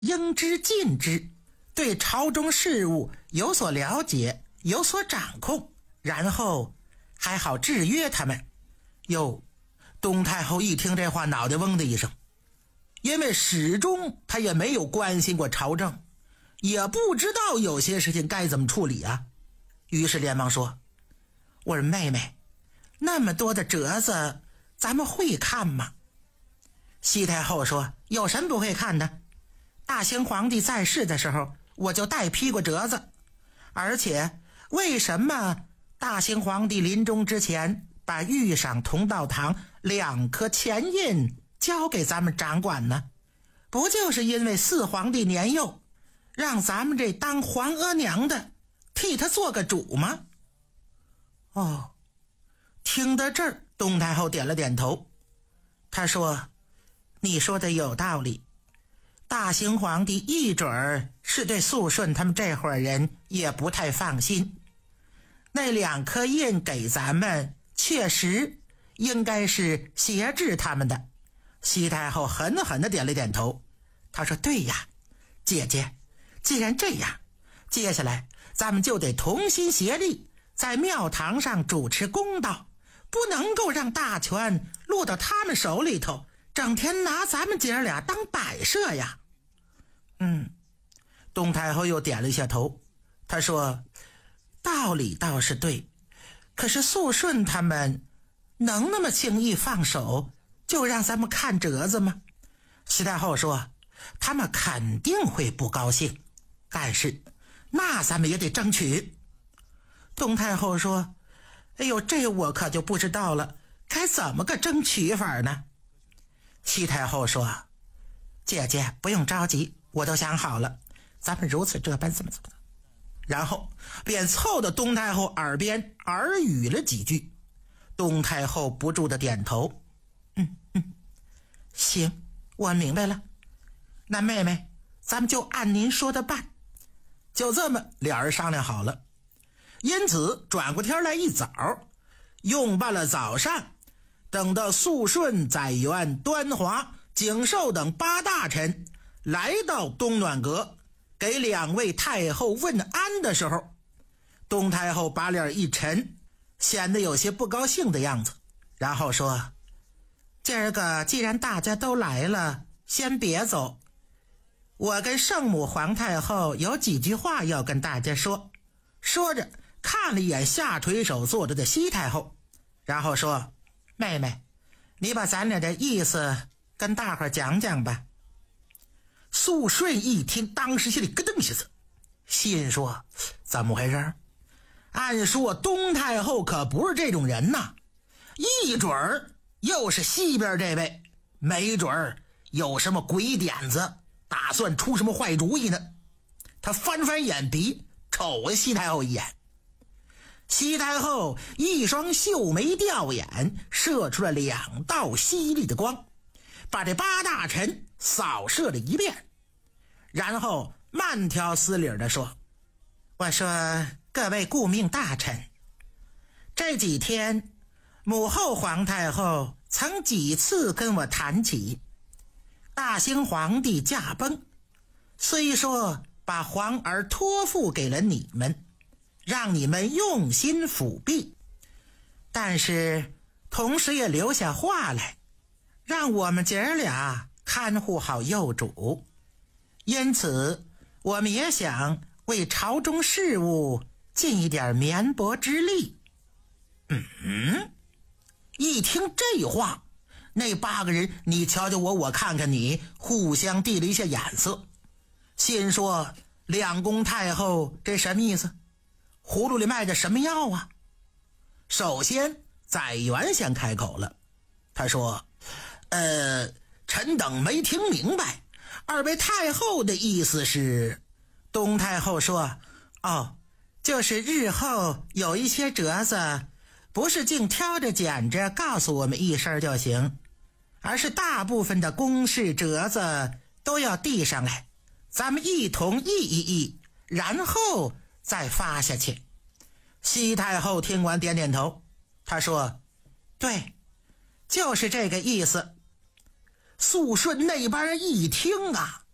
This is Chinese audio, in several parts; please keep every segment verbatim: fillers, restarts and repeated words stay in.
应知尽知，对朝中事务有所了解，有所掌控，然后还好制约他们。哟，东太后一听这话，脑袋嗡的一声，因为始终他也没有关心过朝政，也不知道有些事情该怎么处理啊。于是连忙说：我说妹妹，那么多的折子咱们会看吗？西太后说：有什么不会看的？大清皇帝在世的时候我就代批过折子，而且为什么大清皇帝临终之前把御赏同道堂两颗钱印交给咱们掌管呢？不就是因为四皇帝年幼，让咱们这当皇额娘的替他做个主吗？哦，听到这儿，东太后点了点头。她说：你说的有道理，大清皇帝一准儿是对肃顺他们这伙人也不太放心，那两颗印给咱们确实应该是挟制他们的。西太后狠狠地点了点头。她说：对呀，姐姐，既然这样，接下来咱们就得同心协力，在庙堂上主持公道，不能够让大权落到他们手里头，整天拿咱们姐儿俩当摆设呀。嗯，东太后又点了一下头。她说：道理倒是对，可是肃顺他们能那么轻易放手就让咱们看折子吗？西太后说：他们肯定会不高兴，但是那咱们也得争取。东太后说：哎呦，这我可就不知道了，该怎么个争取法呢？西太后说：姐姐不用着急，我都想好了，咱们如此这般怎么怎么的。然后便凑到东太后耳边耳语了几句。东太后不住的点头：嗯嗯，行，我明白了。那妹妹，咱们就按您说的办。就这么俩人商量好了。因此转过天来一早，用罢了早膳，等到肃顺、载元、端华、景寿等八大臣来到东暖阁给两位太后问安的时候，东太后把脸一沉，显得有些不高兴的样子，然后说：今儿个既然大家都来了，先别走，我跟圣母皇太后有几句话要跟大家说。说着看了一眼下垂手坐着的西太后，然后说：妹妹，你把咱俩的意思跟大伙讲讲吧。肃顺一听，当时心里咯噔一下子，心说：怎么回事？按说东太后可不是这种人呐，一准儿又是西边这位，没准儿有什么鬼点子，打算出什么坏主意呢。他翻翻眼皮，瞅了西太后一眼。西太后一双秀眉吊眼，射出了两道犀利的光，把这八大臣扫射了一遍，然后慢条斯理地说：我说各位顾命大臣，这几天母后皇太后曾几次跟我谈起，大清皇帝驾崩，虽说把皇儿托付给了你们，让你们用心辅弼，但是同时也留下话来，让我们姐儿俩看护好幼主。因此我们也想为朝中事务尽一点绵薄之力。嗯，一听这话，那八个人你瞧瞧我，我看看你，互相递了一下眼色，心说：两宫太后这什么意思？葫芦里卖的什么药啊？首先载元先开口了，他说：呃，臣等没听明白，二位太后的意思是？东太后说：哦，就是日后有一些折子，不是净挑着拣着告诉我们一声就行，而是大部分的公事折子都要递上来，咱们一同议一议，然后再发下去。西太后听完点点头，她说：对，就是这个意思。肃顺那帮人一听啊，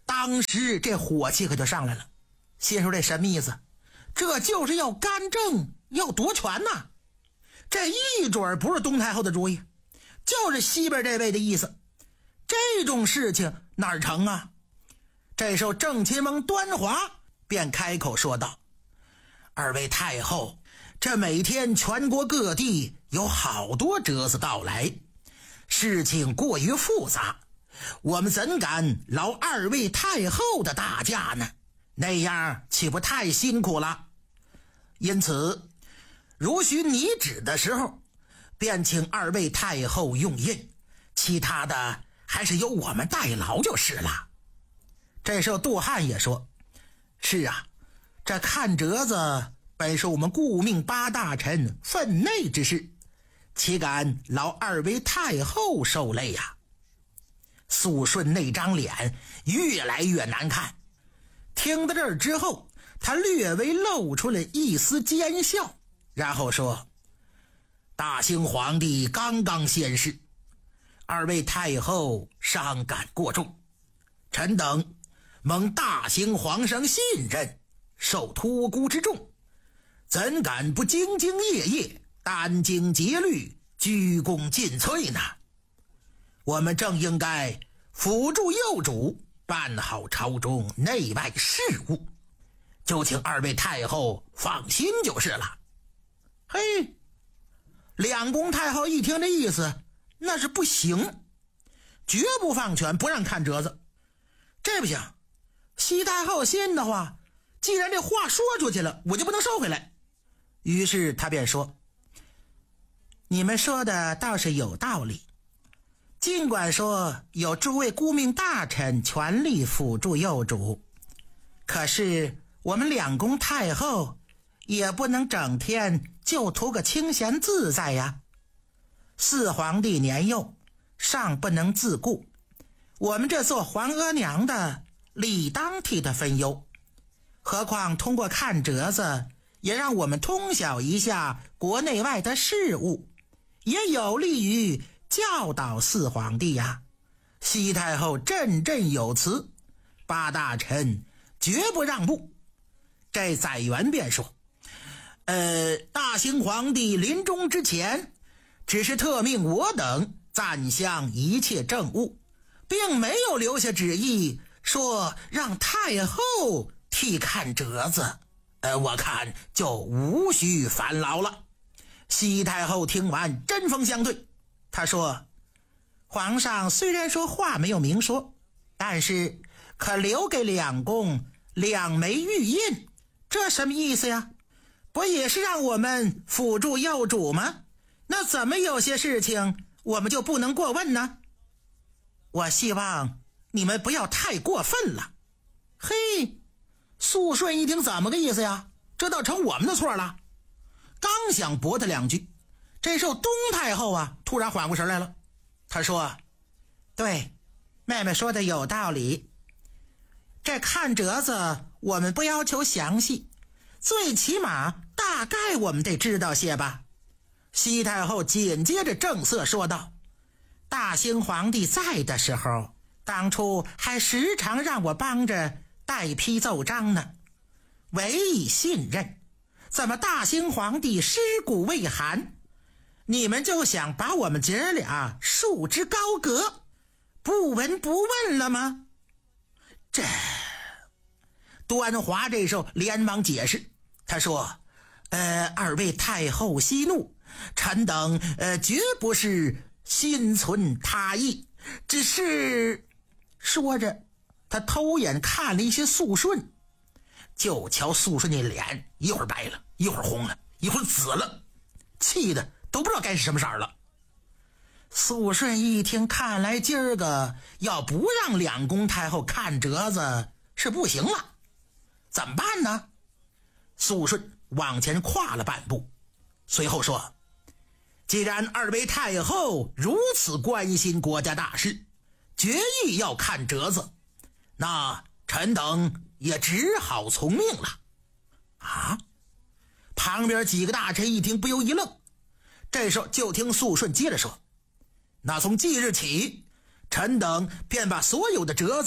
当时这火气可就上来了，心说这什么意思？这就是要干政，要夺权呐！这一准不是东太后的主意，就是西边这位的意思。这种事情哪儿成啊？这时候正亲王端华便开口说道：二位太后，这每天全国各地有好多折子到来，事情过于复杂，我们怎敢劳二位太后的大驾呢？那样岂不太辛苦了？因此如需拟旨的时候，便请二位太后用印，其他的还是由我们代劳就是了。这时候杜汉也说：是啊，这看折子本是我们顾命八大臣分内之事，岂敢劳二位太后受累呀、啊？肃顺那张脸越来越难看，听到这儿之后，他略微露出了一丝奸笑，然后说：大清皇帝刚刚仙逝，二位太后伤感过重，臣等蒙大清皇上信任，受托孤之重，怎敢不兢兢业业，殚精竭虑，鞠躬尽瘁呢？我们正应该辅助幼主，办好朝中内外事务，就请二位太后放心就是了。嘿，两宫太后一听这意思，那是不行，绝不放权，不让看折子。这不行，西太后信的话，既然这话说出去了，我就不能收回来。于是他便说：你们说的倒是有道理，尽管说有诸位顾命大臣全力辅助幼主，可是我们两宫太后也不能整天就图个清闲自在呀。四皇帝年幼，尚不能自顾，我们这做皇额娘的理当替他分忧，何况通过看折子也让我们通晓一下国内外的事物，也有利于教导四皇帝呀。西太后振振有词，八大臣绝不让步。这载元便说：呃，大清皇帝临终之前，只是特命我等暂相一切政务，并没有留下旨意说让太后替看折子，呃，我看就无需烦劳了。西太后听完针锋相对，她说：皇上虽然说话没有明说，但是可留给两宫两枚玉印，这什么意思呀？不也是让我们辅助幼主吗？那怎么有些事情我们就不能过问呢？我希望你们不要太过分了。嘿，肃顺一听怎么个意思呀？这倒成我们的错了。刚想驳他两句，这时候东太后啊突然缓过神来了。她说：对，妹妹说的有道理，这看折子我们不要求详细，最起码大概我们得知道些吧。西太后紧接着正色说道：大清皇帝在的时候，当初还时常让我帮着代批奏章呢，委以信任，怎么大清皇帝尸骨未寒，你们就想把我们姐俩束之高阁，不闻不问了吗？这端华这时候连忙解释，他说：呃，二位太后息怒，臣等呃绝不是心存他意，只是……说着他偷眼看了一些肃顺，就瞧肃顺那脸一会儿白了，一会儿红了，一会儿紫了，气的都不知道该是什么色了。肃顺一听，看来今儿个要不让两宫太后看折子是不行了，怎么办呢？肃顺往前跨了半步，随后说：既然二位太后如此关心国家大事，决意要看折子，那臣等也只好从命了。啊！旁边几个大臣一听不由一愣，这时候就听肃顺接着说：那从即日起，臣等便把所有的折子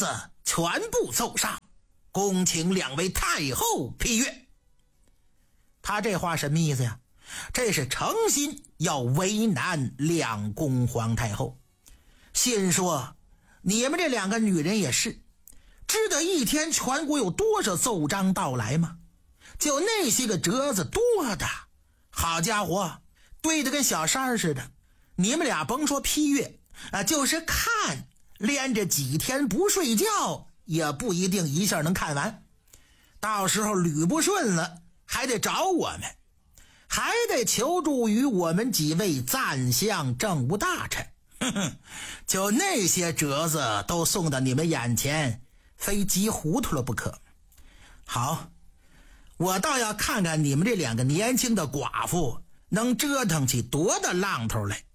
全部奏上，恭请两位太后批阅。他这话什么意思呀？这是诚心要为难两宫皇太后，心说你们这两个女人也是知道一天全国有多少奏章到来吗？就那些个折子多的，好家伙，堆得跟小山似的。你们俩甭说批阅啊，就是看，连着几天不睡觉也不一定一下能看完。到时候捋不顺了，还得找我们，还得求助于我们几位赞相政务大臣。哼哼，就那些折子都送到你们眼前，非急糊涂了不可。好，我倒要看看你们这两个年轻的寡妇能折腾起多大浪头来。